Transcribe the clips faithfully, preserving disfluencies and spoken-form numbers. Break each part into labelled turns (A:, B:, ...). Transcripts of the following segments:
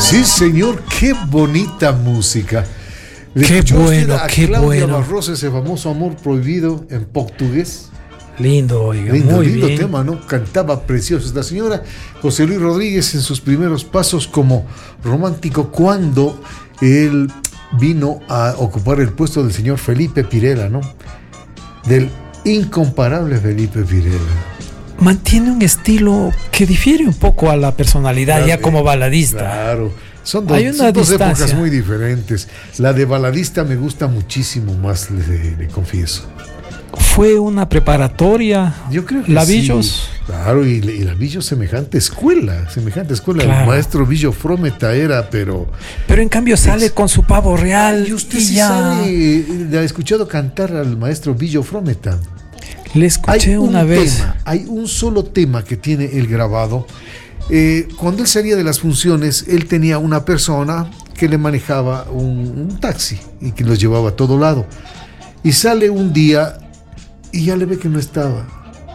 A: Sí, señor, qué bonita música.
B: Qué bueno,
A: a
B: qué
A: Claudia
B: bueno.
A: Barros, ese famoso Amor Prohibido en portugués.
B: Lindo, oiga,
A: Lindo,
B: muy
A: lindo
B: bien.
A: tema, ¿no? Cantaba precioso esta señora. José Luis Rodríguez en sus primeros pasos como romántico, cuando él vino a ocupar el puesto del señor Felipe Pirela, ¿no? Del incomparable Felipe Pirela.
B: Mantiene un estilo que difiere un poco a la personalidad,
A: Claro,
B: ya como
A: eh,
B: baladista.
A: Claro, son dos,
B: Hay una
A: son dos
B: distancia.
A: épocas muy diferentes. La de baladista me gusta muchísimo más, le, le confieso.
B: Fue una preparatoria.
A: Yo creo que
B: Lavillos.
A: sí. Claro, y, y Lavillos semejante escuela, semejante escuela.
B: Claro.
A: El maestro Villo Frometa era, pero...
B: Pero en cambio sale con su pavo real.
A: Y usted
B: y
A: sí
B: ya.
A: sabe, le ha escuchado cantar al maestro Villo Frometa.
B: Le escuché
A: Hay un
B: una vez.
A: tema, hay un solo tema que tiene él grabado. Eh, cuando él salía de las funciones, él tenía una persona que le manejaba un, un taxi y que los llevaba a todo lado. Y sale un día y ya le ve que no estaba.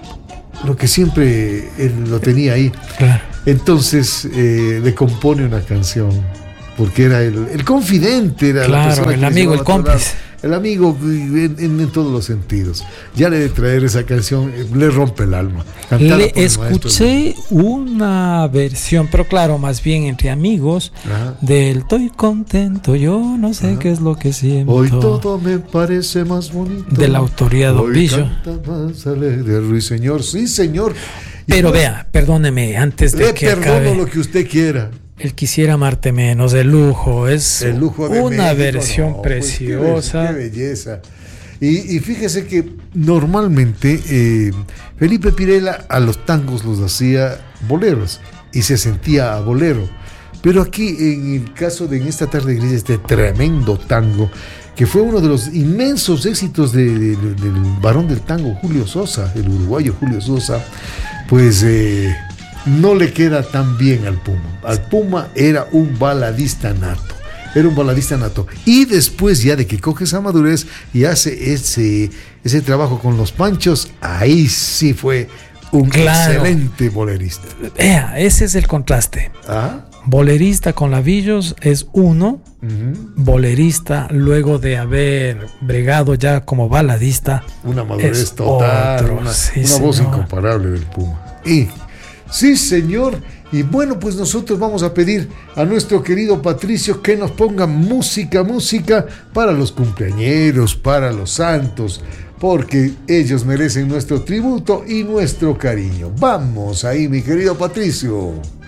A: Lo que siempre él lo tenía ahí.
B: Claro.
A: Entonces eh, le compone una canción. Porque era el, el confidente, era
B: Claro,
A: la persona que
B: el
A: le
B: amigo,
A: llevaba
B: el
A: a todo
B: cómplice.
A: lado. El amigo en, en, en todos los sentidos. Ya le de traer esa canción, eh, le rompe el alma. Cantada
B: Le
A: por el
B: escuché una versión, pero claro, más bien entre amigos,
A: Ajá.
B: del Estoy contento, yo no sé
A: Ajá.
B: qué es lo que siento.
A: Hoy todo me parece más bonito.
B: De la autoría de Don
A: Hoy
B: Villo.
A: canta más alegre, Ruiseñor. Sí, señor. Y
B: Pero
A: pues,
B: vea, perdóneme, antes de
A: le
B: que
A: perdono
B: acabe,
A: lo que usted quiera.
B: él quisiera amarte menos, de lujo, es
A: El lujo de
B: una
A: México,
B: versión
A: no, pues,
B: preciosa.
A: qué, be- qué belleza. Y, y fíjese que normalmente eh, Felipe Pirela a los tangos los hacía boleros y se sentía a bolero. Pero aquí, en el caso de En esta tarde gris, este tremendo tango, que fue uno de los inmensos éxitos de, de- de- del varón del tango, Julio Sosa, el uruguayo Julio Sosa, pues eh, no le queda tan bien al Puma. Al Puma era un baladista nato. Era un baladista nato. Y después ya de que coge esa madurez y hace ese, ese trabajo con los Panchos, ahí sí fue un
B: Claro.
A: excelente bolerista.
B: Vea, ese es el contraste.
A: ¿Ah?
B: Bolerista con Lavillos es uno,
A: Ujú.
B: bolerista luego de haber bregado ya como baladista.
A: Una madurez
B: Es
A: total,
B: otro,
A: una,
B: sí,
A: una voz
B: señor.
A: incomparable del Puma. Y, sí, señor. Y bueno, pues nosotros vamos a pedir a nuestro querido Patricio que nos ponga música, música para los cumpleañeros, para los santos, porque ellos merecen nuestro tributo y nuestro cariño. Vamos ahí, mi querido Patricio.